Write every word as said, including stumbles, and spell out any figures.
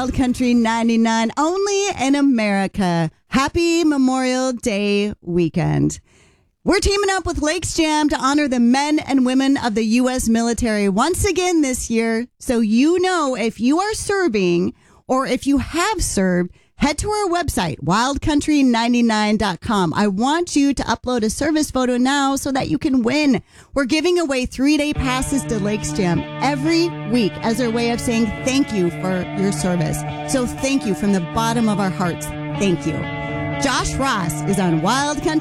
Wild Country ninety-nine, only in America. Happy Memorial Day weekend. We're teaming up with Lakes Jam to honor the men and women of the U S military once again this year. So you know if you are serving or if you have served, head to our website, wild country ninety-nine dot com. I want you to upload a service photo now so that you can win. We're giving away three-day passes to Lakes Jam every week as our way of saying thank you for your service. So thank you from the bottom of our hearts. Thank you. Josh Ross is on Wild Country.